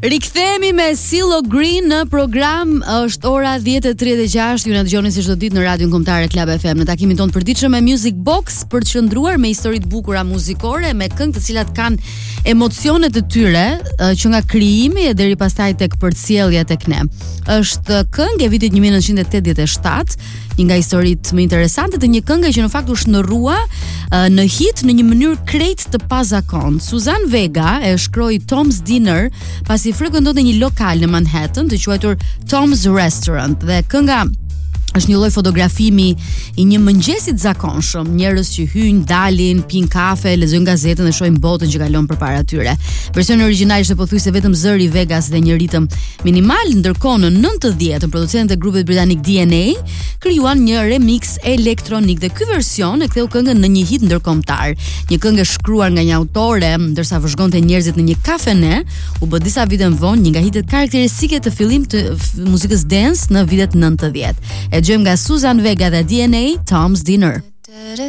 Rikthehemi me CeeLo Green në program. Është ora 10:36. Ju na dëgjoni si çdo ditë në Radion Kombëtare Club FM në takimin ton të përditshëm me Music Box për të qëndruar me histori të bukura muzikore, me këngë të cilat kanë emocione të tyre që nga krijimi e deri pastaj tek përcjellja tek ne. Është këngë e vitit 1987, një nga historitë më interesante të një këngë që në fakt u shndërrua në hit në një mënyrë krejt të pazakontë. Suzanne Vega e shkroi Tom's Dinner pasi frekuentonte një lokal në Manhattan të quajtur Tom's Restaurant dhe kënga është një lloj fotografimi i një mëngjesi të zakonshëm, njerëz që hyjnë, dalin, pinë kafe, lexojnë gazetën dhe shohin botën që kalon përpara tyre. Versioni origjinal ishte pothuajse vetëm zëri i Vegas dhe një ritëm minimal, ndërkohë në 90 producentët e grupit britanik DNA krijuan një remix elektronik dhe ky version e ktheu këngën në një hit ndërkombëtar. Një këngë e shkruar nga një autore ndërsa vëzhgonte njerëzit në një kafene, u bë disa vite më vonë një nga hitet karakteristike të fillimit të muzikës dance në vitet 90. E dëgjojmë nga Suzanne Vega dhe DNA, Tom's Dinner.